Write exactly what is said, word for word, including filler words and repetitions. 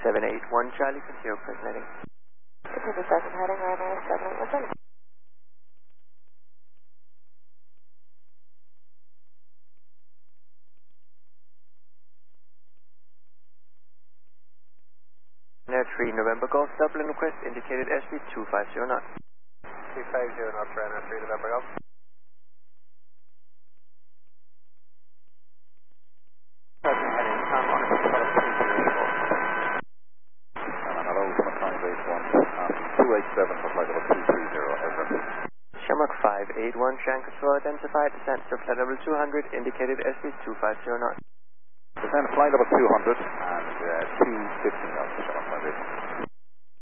seven eight one Charlie, continue present heading. Continue present heading, Ryanair seven eight one Charlie. Ryanair three November Golf, Dublin request indicated airspeed two five zero knots. two five zero knots, Ryanair three November Golf. Present heading, Tom on a two zero. Hello, one five eight one, um, two eight seven for flight level two three zero, over. Shamrock five eight one, Shank Control identified, descent to flight level two hundred, indicated airspeed two five zero knots. Descend flight level two hundred and uh, two fifty knots, Shamrock five eight one.